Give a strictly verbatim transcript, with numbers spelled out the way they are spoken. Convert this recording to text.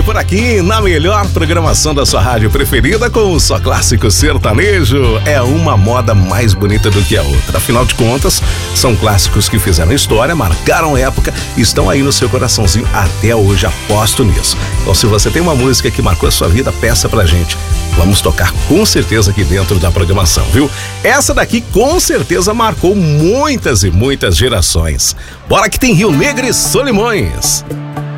por aqui na melhor programação da sua rádio preferida com o Só Clássico Sertanejo. É uma moda mais bonita do que a outra. Afinal de contas, são clássicos que fizeram história, marcaram época e estão aí no seu coraçãozinho até hoje, aposto nisso. Então, se você tem uma música que marcou a sua vida, peça pra gente. Vamos tocar com certeza aqui dentro da programação, viu? Essa daqui com certeza marcou muitas e muitas gerações. Bora que tem Rio Negro e Solimões.